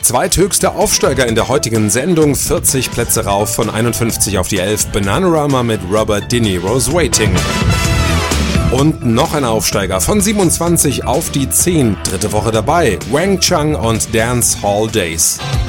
Zweithöchster Aufsteiger in der heutigen Sendung, 40 Plätze rauf von 51 auf die 11, Bananarama mit Robert De Niro's Waiting. Und noch ein Aufsteiger von 27 auf die 10, dritte Woche dabei, Wang Chung und Dance Hall Days.